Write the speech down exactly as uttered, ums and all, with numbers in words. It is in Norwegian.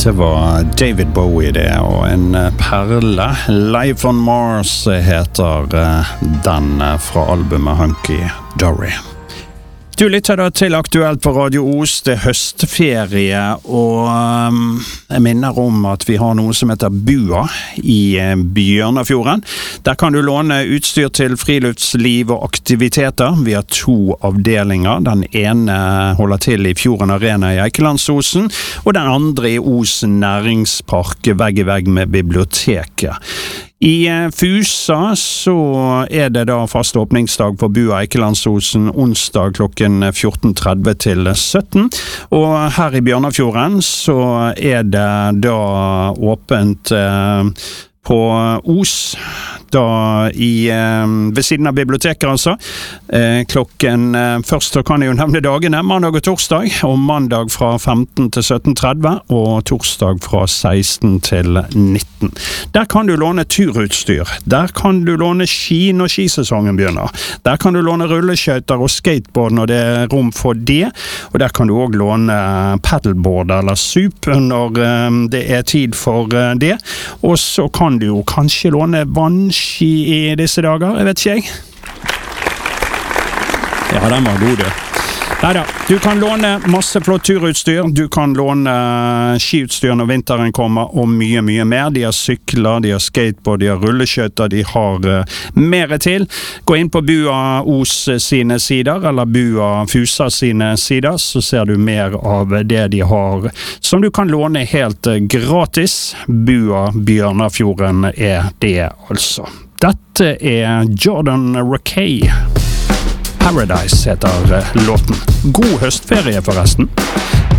Det var David Bowie det, og en perle. Life on Mars heter den fra albumet Hunky Dory. Du lytter da til Aktuelt på Radio Os, det er høstferie, og um, jeg minner om at vi har noe som heter Bua i Bjørnafjorden. Der kan du låne utstyr til friluftsliv og aktiviteter. Vi har to avdelinger. Den ene holder til i Fjorden Arena i Eikelandsosen, og den andre i Os Næringspark, vegg i vegg med biblioteket. I Fusa så er det da fast åpningsdag på Bua Eikelandsosen onsdag klokken fjorten tretti til sytten, og her i Bjørnafjorden så er det da åpent eh, på Os, da i, eh, ved siden av biblioteket altså, eh, klokken, eh, først så kan jeg jo nevne dagene, mandag og torsdag, og mandag fra femten til sytten tretti, og torsdag fra seksten til nitten. Der kan du låne turutstyr, der kan du låne ski når skisesongen begynner, der kan du låne rulleskøyter og skateboard når det er rom for det, og der kan du også låne paddleboard eller sup når eh, det er tid for eh, det, og så kan du jo kanskje låne vannski i disse dager, jeg vet ikke jeg. Ja, den var god, du. Neida, du kan låne masse flott turutstyr, du kan låne skiutstyr når vinteren kommer, og mye, mye mer. De har sykler, de har skateboard, de har rulleskøyter, de har uh, mer til. Gå inn på Bua Os sine sider, eller Bua Fusa sine sider, så ser du mer av det de har, som du kan låne helt uh, gratis. Bua Bjørnafjorden er det altså. Dette er Jordan Rakei. Paradise heter låten. God høstferie forresten.